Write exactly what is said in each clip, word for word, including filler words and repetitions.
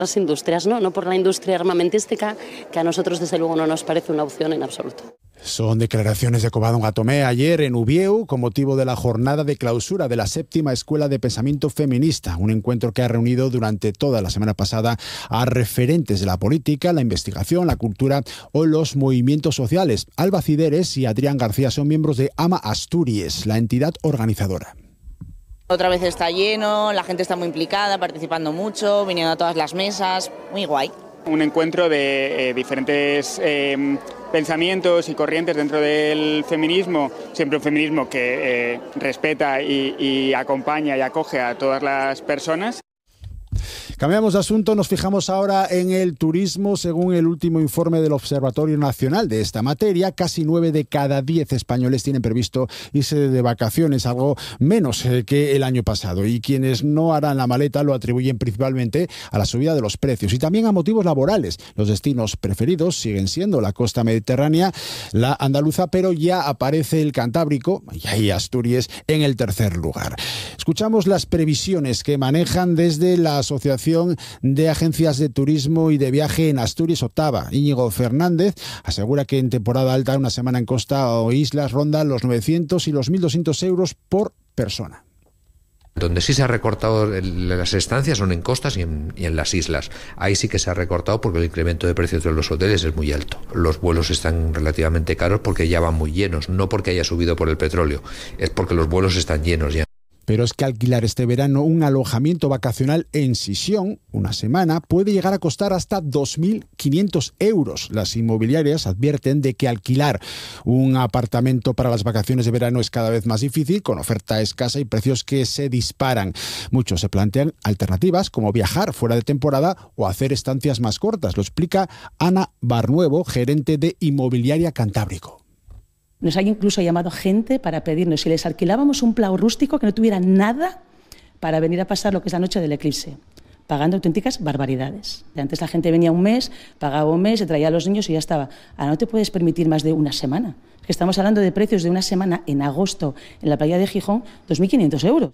Las industrias, ¿no? No por la industria armamentística, que a nosotros desde luego no nos parece una opción en absoluto. Son declaraciones de Covadonga Tomé ayer en Ubieu con motivo de la jornada de clausura de la séptima Escuela de Pensamiento Feminista, un encuentro que ha reunido durante toda la semana pasada a referentes de la política, la investigación, la cultura o los movimientos sociales. Alba Cideres y Adrián García son miembros de AMA Asturias, la entidad organizadora. Otra vez está lleno, la gente está muy implicada, participando mucho, viniendo a todas las mesas, muy guay. Un encuentro de eh, diferentes eh, pensamientos y corrientes dentro del feminismo, siempre un feminismo que eh, respeta y, y acompaña y acoge a todas las personas. Cambiamos de asunto, nos fijamos ahora en el turismo. Según el último informe del Observatorio Nacional de esta materia, casi nueve de cada diez españoles tienen previsto irse de vacaciones, algo menos que el año pasado. Y quienes no harán la maleta lo atribuyen principalmente a la subida de los precios y también a motivos laborales. Los destinos preferidos siguen siendo la costa mediterránea, la andaluza, pero ya aparece el Cantábrico y ahí Asturias en el tercer lugar. Escuchamos las previsiones que manejan desde la Asociación de Agencias de Turismo y de Viaje en Asturias, Otava. Íñigo Fernández asegura que en temporada alta una semana en costa o islas ronda los novecientos y los mil doscientos euros por persona. Donde sí se ha recortado las estancias son en costas y en, y en las islas. Ahí sí que se ha recortado porque el incremento de precios de los hoteles es muy alto. Los vuelos están relativamente caros porque ya van muy llenos, no porque haya subido por el petróleo, es porque los vuelos están llenos ya. Pero es que alquilar este verano un alojamiento vacacional en Sisión, una semana, puede llegar a costar hasta dos mil quinientos euros. Las inmobiliarias advierten de que alquilar un apartamento para las vacaciones de verano es cada vez más difícil, con oferta escasa y precios que se disparan. Muchos se plantean alternativas como viajar fuera de temporada o hacer estancias más cortas. Lo explica Ana Barnuevo, gerente de Inmobiliaria Cantábrico. Nos ha incluso llamado gente para pedirnos si les alquilábamos un plau rústico que no tuviera nada para venir a pasar lo que es la noche del eclipse, pagando auténticas barbaridades. Antes la gente venía un mes, pagaba un mes, se traía a los niños y ya estaba. Ahora no te puedes permitir más de una semana. Es que estamos hablando de precios de una semana en agosto en la playa de Gijón, dos mil quinientos euros.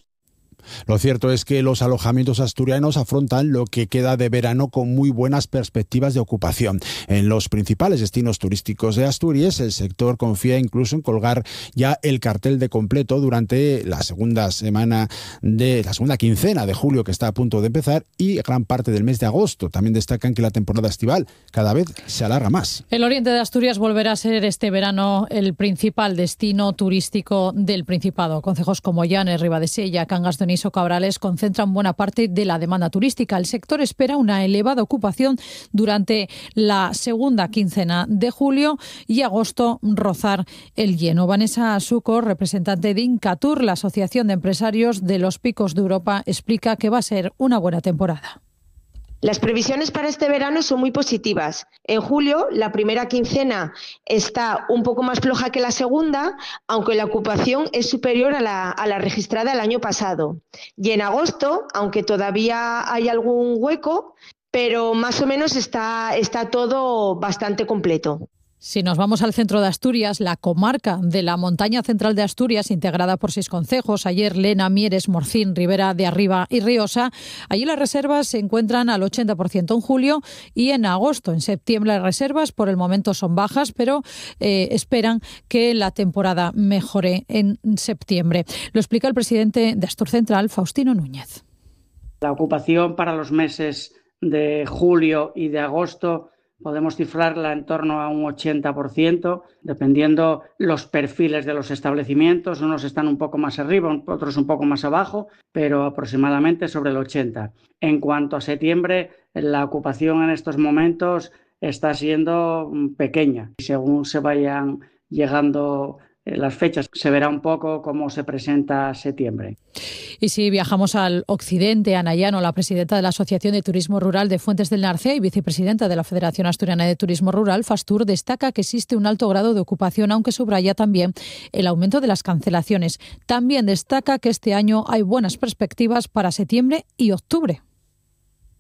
Lo cierto es que los alojamientos asturianos afrontan lo que queda de verano con muy buenas perspectivas de ocupación. En los principales destinos turísticos de Asturias, el sector confía incluso en colgar ya el cartel de completo durante la segunda semana de la segunda quincena de julio, que está a punto de empezar, y gran parte del mes de agosto. También destacan que la temporada estival cada vez se alarga más. El oriente de Asturias volverá a ser este verano el principal destino turístico del Principado. Concejos como Llanes, Ribadesella, Cangas de Onís o Cabrales concentran buena parte de la demanda turística. El sector espera una elevada ocupación durante la segunda quincena de julio y agosto rozar el lleno. Vanessa Asuco, representante de Incatur, la Asociación de Empresarios de los Picos de Europa, explica que va a ser una buena temporada. Las previsiones para este verano son muy positivas. En julio, la primera quincena está un poco más floja que la segunda, aunque la ocupación es superior a la, a la registrada el año pasado. Y en agosto, aunque todavía hay algún hueco, pero más o menos está, está todo bastante completo. Si nos vamos al centro de Asturias, la comarca de la montaña central de Asturias, integrada por seis concejos, Aller, Lena, Mieres, Morcín, Ribera de Arriba y Riosa, allí las reservas se encuentran al ochenta por ciento en julio y en agosto. En septiembre las reservas por el momento son bajas, pero eh, esperan que la temporada mejore en septiembre. Lo explica el presidente de Astur Central, Faustino Núñez. La ocupación para los meses de julio y de agosto podemos cifrarla en torno a un ochenta por ciento, dependiendo los perfiles de los establecimientos. Unos están un poco más arriba, otros un poco más abajo, pero aproximadamente sobre el ochenta por ciento. En cuanto a septiembre, la ocupación en estos momentos está siendo pequeña. Según se vayan llegando las fechas, se verá un poco cómo se presenta septiembre. Y si viajamos al occidente, Ana Llano, la presidenta de la Asociación de Turismo Rural de Fuentes del Narcea y vicepresidenta de la Federación Asturiana de Turismo Rural, Fastur, destaca que existe un alto grado de ocupación, aunque subraya también el aumento de las cancelaciones. También destaca que este año hay buenas perspectivas para septiembre y octubre.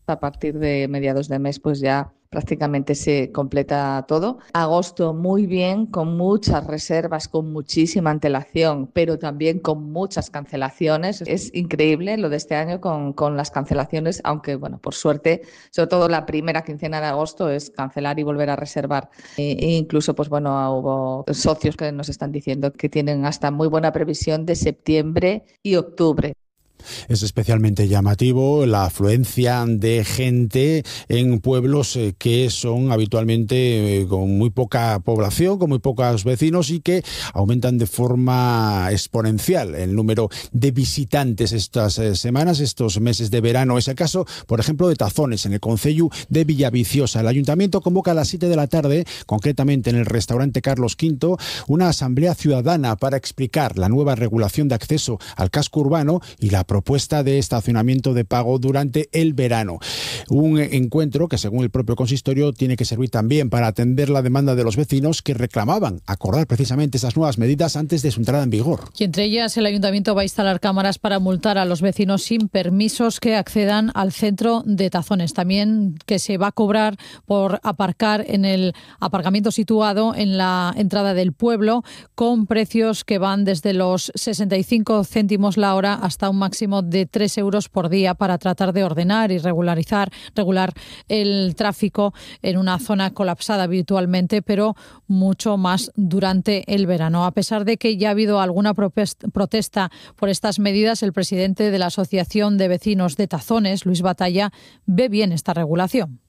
A partir de mediados de mes pues ya prácticamente se completa todo. Agosto muy bien, con muchas reservas, con muchísima antelación, pero también con muchas cancelaciones. Es increíble lo de este año con, con las cancelaciones, aunque bueno, por suerte, sobre todo la primera quincena de agosto es cancelar y volver a reservar. E, e incluso pues bueno, hubo socios que nos están diciendo que tienen hasta muy buena previsión de septiembre y octubre. Es especialmente llamativo la afluencia de gente en pueblos que son habitualmente con muy poca población, con muy pocos vecinos y que aumentan de forma exponencial el número de visitantes estas semanas, estos meses de verano. Es el caso, por ejemplo, de Tazones, en el concello de Villaviciosa. El ayuntamiento convoca a las siete de la tarde, concretamente en el restaurante Carlos Quinto, una asamblea ciudadana para explicar la nueva regulación de acceso al casco urbano y la propuesta de estacionamiento de pago durante el verano. Un encuentro que, según el propio consistorio, tiene que servir también para atender la demanda de los vecinos que reclamaban acordar precisamente esas nuevas medidas antes de su entrada en vigor. Y entre ellas, el ayuntamiento va a instalar cámaras para multar a los vecinos sin permisos que accedan al centro de Tazones. También que se va a cobrar por aparcar en el aparcamiento situado en la entrada del pueblo, con precios que van desde los sesenta y cinco céntimos la hora hasta un máximo de tres euros por día para tratar de ordenar y regularizar, regular el tráfico en una zona colapsada habitualmente, pero mucho más durante el verano. A pesar de que ya ha habido alguna protesta por estas medidas, el presidente de la Asociación de Vecinos de Tazones, Luis Batalla, ve bien esta regulación.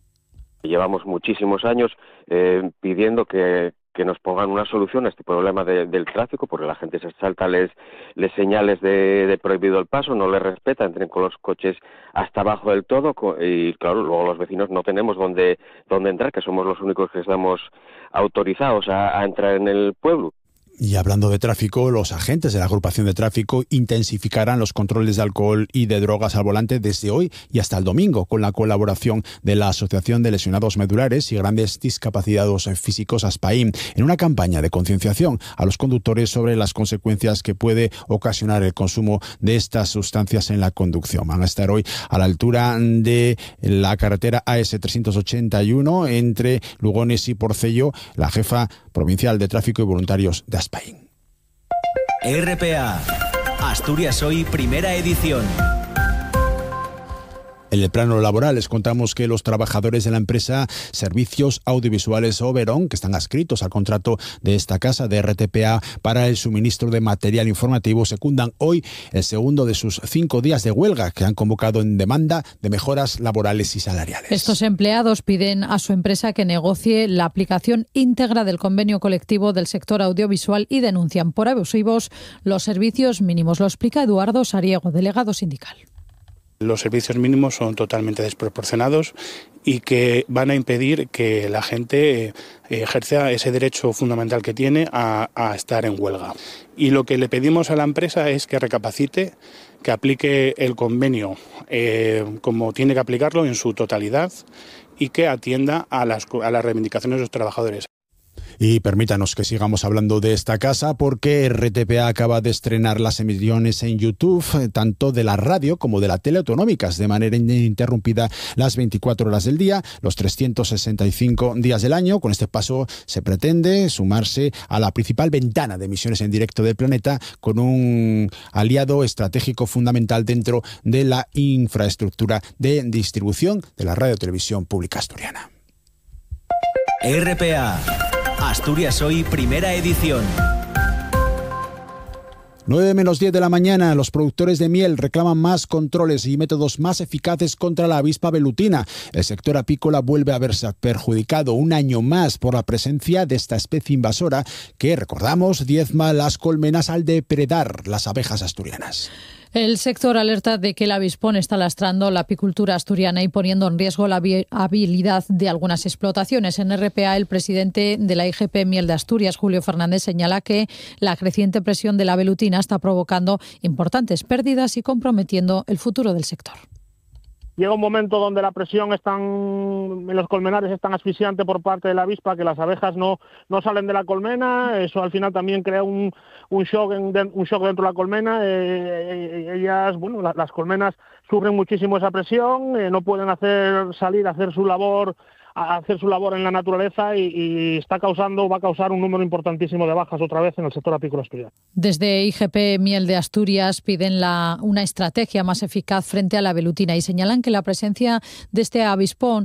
Llevamos muchísimos años eh, pidiendo que que nos pongan una solución a este problema de, del tráfico, porque la gente se salta les, les señales de, de prohibido el paso, no les respeta, entren con los coches hasta abajo del todo y claro, luego los vecinos no tenemos dónde, dónde entrar, que somos los únicos que estamos autorizados a, a entrar en el pueblo. Y hablando de tráfico, los agentes de la agrupación de tráfico intensificarán los controles de alcohol y de drogas al volante desde hoy y hasta el domingo, con la colaboración de la Asociación de Lesionados Medulares y Grandes Discapacitados Físicos ASPAIM, en una campaña de concienciación a los conductores sobre las consecuencias que puede ocasionar el consumo de estas sustancias en la conducción. Van a estar hoy a la altura de la carretera A S trescientos ochenta y uno entre Lugones y Porcello, la jefa provincial de Tráfico y Voluntarios de Spain. R P A, Asturias Hoy, primera edición. En el plano laboral les contamos que los trabajadores de la empresa Servicios Audiovisuales Oberon, que están adscritos al contrato de esta casa de R T P A para el suministro de material informativo, secundan hoy el segundo de sus cinco días de huelga que han convocado en demanda de mejoras laborales y salariales. Estos empleados piden a su empresa que negocie la aplicación íntegra del convenio colectivo del sector audiovisual y denuncian por abusivos los servicios mínimos. Lo explica Eduardo Sariego, delegado sindical. Los servicios mínimos son totalmente desproporcionados y que van a impedir que la gente ejerza ese derecho fundamental que tiene a, a estar en huelga. Y lo que le pedimos a la empresa es que recapacite, que aplique el convenio eh, como tiene que aplicarlo en su totalidad y que atienda a las, a las reivindicaciones de los trabajadores. Y permítanos que sigamos hablando de esta casa porque R T P A acaba de estrenar las emisiones en YouTube, tanto de la radio como de la tele autonómicas, de manera ininterrumpida las veinticuatro horas del día, los trescientos sesenta y cinco días del año. Con este paso se pretende sumarse a la principal ventana de emisiones en directo del planeta, con un aliado estratégico fundamental dentro de la infraestructura de distribución de la radio y televisión pública asturiana. R P A, Asturias Hoy, primera edición. nueve menos diez de la mañana, los productores de miel reclaman más controles y métodos más eficaces contra la avispa velutina. El sector apícola vuelve a verse perjudicado un año más por la presencia de esta especie invasora que, recordamos, diezma las colmenas al depredar las abejas asturianas. El sector alerta de que el avispón está lastrando la apicultura asturiana y poniendo en riesgo la viabilidad de algunas explotaciones. En R P A, el presidente de la I G P Miel de Asturias, Julio Fernández, señala que la creciente presión de la velutina está provocando importantes pérdidas y comprometiendo el futuro del sector. llega un momento donde la presión están, en los colmenares es tan asfixiante por parte de la avispa que las abejas no, no salen de la colmena. Eso al final también crea un, un, shock, en, un shock dentro de la colmena. Eh, ellas, bueno, la, las colmenas sufren muchísimo esa presión, eh, no pueden hacer salir a hacer su labor a hacer su labor en la naturaleza y, y está causando, va a causar un número importantísimo de bajas otra vez en el sector apícola asturiano. Desde I G P Miel de Asturias piden la, una estrategia más eficaz frente a la velutina y señalan que la presencia de este avispón